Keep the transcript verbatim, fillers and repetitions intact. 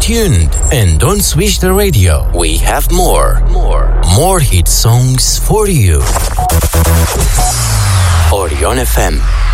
tuned and don't switch the radio. We have more, more, more hit songs for you. Orion F M.